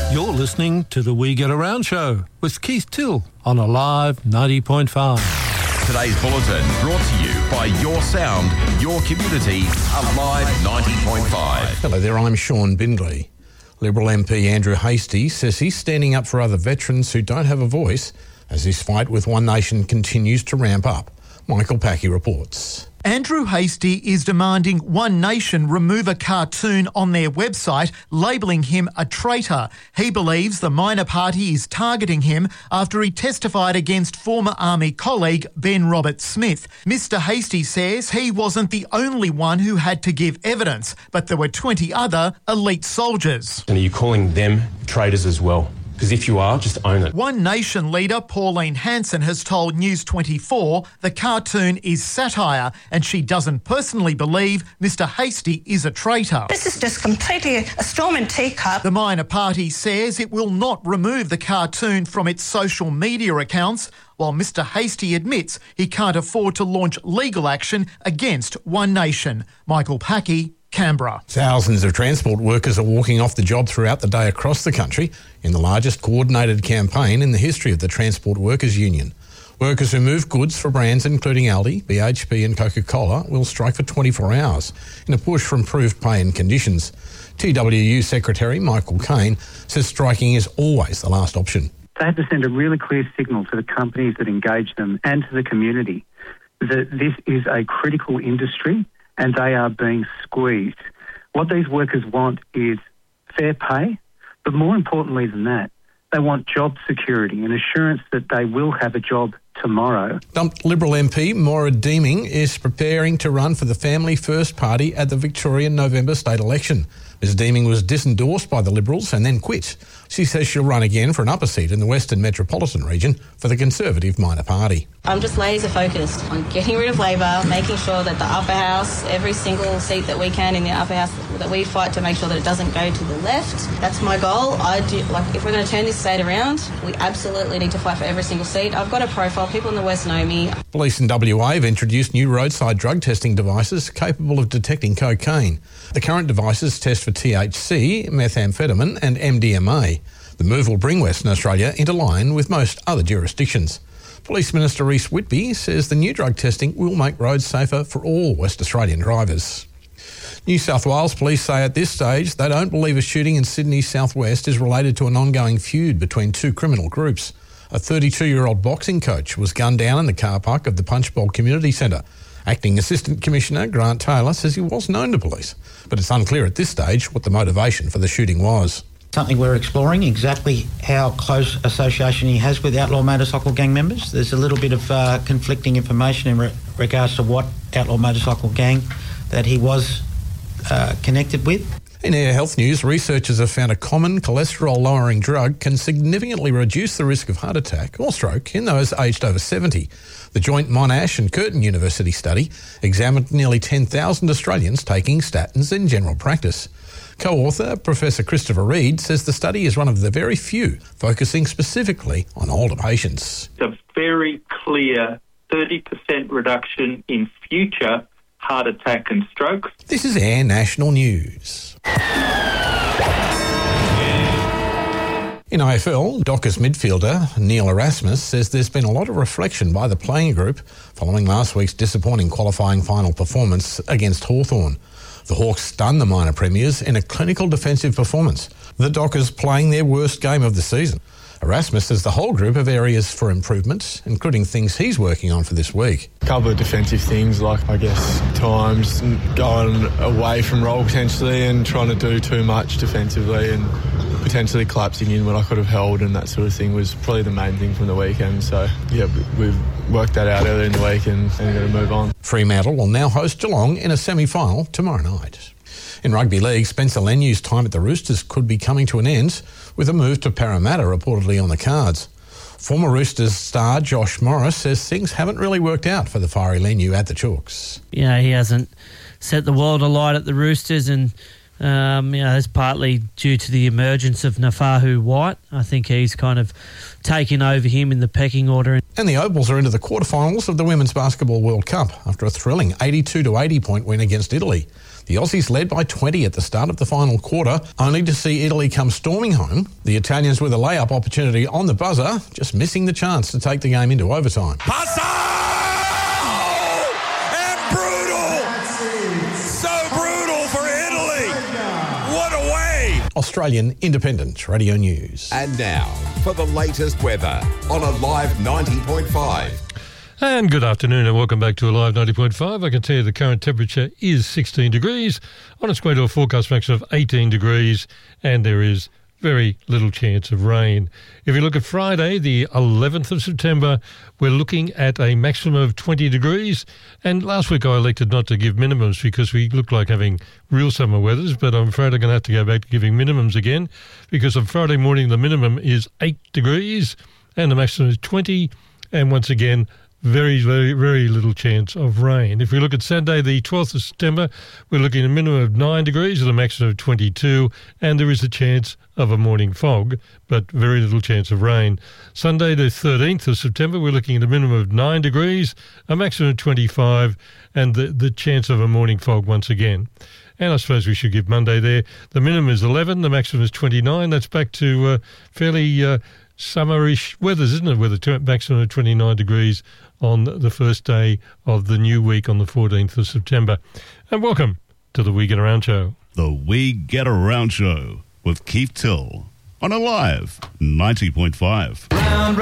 You're listening to the We Get Around show with Keith Till on Alive 90.5. Today's bulletin brought to you by Your Sound, Your Community, Alive 90.5. Hello there, I'm Sean Bindley. Liberal MP Andrew Hastie says he's standing up for other veterans who don't have a voice as this fight with One Nation continues to ramp up. Michael Packey reports. Andrew Hastie is demanding One Nation remove a cartoon on their website labelling him a traitor. He believes the minor party is targeting him after he testified against former Army colleague Ben Roberts-Smith. Mr Hastie says he wasn't the only one who had to give evidence, but there were 20 other elite soldiers. And are you calling them traitors as well? Because if you are, just own it. One Nation leader Pauline Hanson has told News 24 the cartoon is satire and she doesn't personally believe Mr Hastie is a traitor. This is just completely a storm in teacup. The minor party says it will not remove the cartoon from its social media accounts, while Mr Hastie admits he can't afford to launch legal action against One Nation. Michael Packey, Canberra. Thousands of transport workers are walking off the job throughout the day across the country in the largest coordinated campaign in the history of the Transport Workers Union. Workers who move goods for brands including Aldi, BHP and Coca-Cola will strike for 24 hours in a push for improved pay and conditions. TWU Secretary Michael Caine says striking is always the last option. They have to send a really clear signal to the companies that engage them and to the community that this is a critical industry and they are being squeezed. What these workers want is fair pay, but more importantly than that, they want job security and assurance that they will have a job tomorrow. Dumped Liberal MP Maura Deeming is preparing to run for the Family First Party at the Victorian November state election. Ms Deeming was disendorsed by the Liberals and then quit. She says she'll run again for an upper seat in the Western Metropolitan region for the Conservative minor party. I'm just laser focused on getting rid of Labor, making sure that the upper house, every single seat that we can in the upper house, that we fight to make sure that it doesn't go to the left. That's my goal. If we're going to turn this state around, we absolutely need to fight for every single seat. I've got a profile. People in the West know me. Police in WA have introduced new roadside drug testing devices capable of detecting cocaine. The current devices test for THC, methamphetamine and MDMA. The move will bring Western Australia into line with most other jurisdictions. Police Minister Reece Whitby says the new drug testing will make roads safer for all West Australian drivers. New South Wales police say at this stage they don't believe a shooting in Sydney's southwest is related to an ongoing feud between two criminal groups. A 32-year-old boxing coach was gunned down in the car park of the Punchbowl Community Centre. Acting Assistant Commissioner Grant Taylor says he was known to police, but it's unclear at this stage what the motivation for the shooting was. Something we're exploring, exactly how close association he has with outlaw motorcycle gang members. There's a little bit of conflicting information in regards to what outlaw motorcycle gang that he was connected with. In Air Health News, researchers have found a common cholesterol-lowering drug can significantly reduce the risk of heart attack or stroke in those aged over 70. The joint Monash and Curtin University study examined nearly 10,000 Australians taking statins in general practice. Co-author Professor Christopher Reid says the study is one of the very few focusing specifically on older patients. It's a very clear 30% reduction in future heart attack and stroke. This is Air National News. In AFL, Dockers midfielder Neil Erasmus says there's been a lot of reflection by the playing group following last week's disappointing qualifying final performance against Hawthorn. The Hawks stunned the minor premiers in a clinical defensive performance, the Dockers playing their worst game of the season. Erasmus says the whole group have areas for improvement, including things he's working on for this week. A couple of defensive things, like, I guess, times going away from role potentially and trying to do too much defensively and potentially collapsing in when I could have held, and that sort of thing was probably the main thing from the weekend. So, yeah, we've worked that out earlier in the week and going to move on. Fremantle will now host Geelong in a semi-final tomorrow night. In rugby league, Spencer Lenu's time at the Roosters could be coming to an end with a move to Parramatta reportedly on the cards. Former Roosters star Josh Morris says things haven't really worked out for the fiery Lenu at the Chooks. Yeah, he hasn't set the world alight at the Roosters, and that's partly due to the emergence of Nafahu White. I think he's kind of taken over him in the pecking order. And the Opals are into the quarterfinals of the Women's Basketball World Cup after a thrilling 82-80 point win against Italy. The Aussies led by 20 at the start of the final quarter, only to see Italy come storming home. The Italians with a layup opportunity on the buzzer, just missing the chance to take the game into overtime. And brutal! So brutal for Italy! What a way! Australian Independent Radio News. And now, for the latest weather on Alive 90.5. And good afternoon and welcome back to Alive 90.5. I can tell you the current temperature is 16 degrees on its way to a forecast maximum of 18 degrees, and there is very little chance of rain. If you look at Friday, the 11th of September, we're looking at a maximum of 20 degrees. And last week I elected not to give minimums because we look like having real summer weathers, but I'm afraid I'm going to have to go back to giving minimums again, because on Friday morning the minimum is 8 degrees and the maximum is 20, and once again, very, very, very little chance of rain. If we look at Saturday, the 12th of September, we're looking at a minimum of 9 degrees and a maximum of 22, and there is a chance of a morning fog, but very little chance of rain. Sunday, the 13th of September, we're looking at a minimum of 9 degrees, a maximum of 25, and the chance of a morning fog once again. And I suppose we should give Monday there. The minimum is 11, the maximum is 29. That's back to fairly summerish weathers, isn't it, with a maximum of 29 degrees on the first day of the new week on the 14th of September. And welcome to the We Get Around Show. The We Get Around Show with Keith Till on Alive 90.5.